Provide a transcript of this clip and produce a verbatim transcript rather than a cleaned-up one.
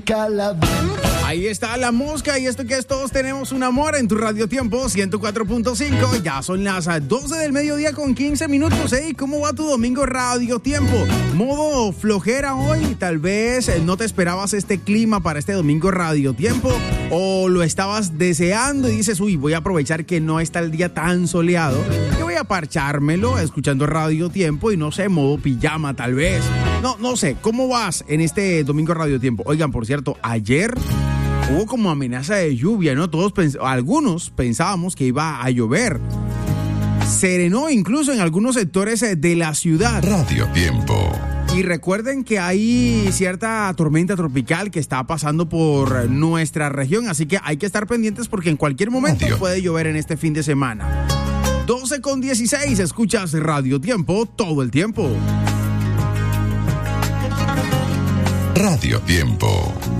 Ahí está La Mosca y esto que es Todos Tenemos un Amor en tu Radio Tiempo ciento cuatro punto cinco. Ya son las doce del mediodía con quince minutos. Hey, ¿cómo va tu domingo Radio Tiempo? Modo flojera hoy. Tal vez no te esperabas este clima para este domingo Radio Tiempo o lo estabas deseando y dices, uy, voy a aprovechar que no está el día tan soleado. Yo voy a parchármelo escuchando Radio Tiempo y no sé, modo pijama tal vez. No, no sé, ¿cómo vas en este domingo Radio Tiempo? Oigan, por cierto, ayer hubo como amenaza de lluvia, ¿no? Todos, pens- algunos pensábamos que iba a llover. Serenó incluso en algunos sectores de la ciudad. Radio Tiempo. Y recuerden que hay cierta tormenta tropical que está pasando por nuestra región, así que hay que estar pendientes porque en cualquier momento Radio. puede llover en este fin de semana. doce con dieciséis, escuchas Radio Tiempo todo el tiempo. Radio Tiempo.